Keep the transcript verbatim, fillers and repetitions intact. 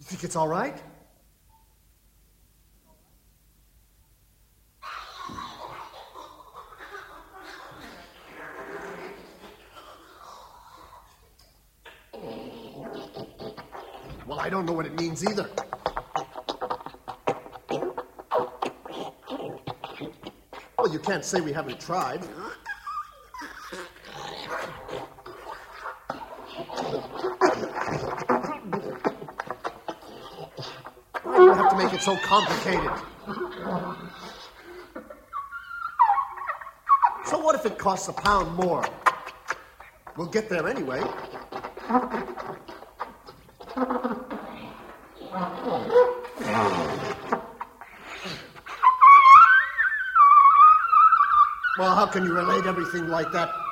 You think it's all right? Well, I don't know what it means either. Well, you can't say we haven't tried. Why do you have to make it so complicated? So what if it costs a pound more? We'll get there anyway. Well, how can you relate everything like that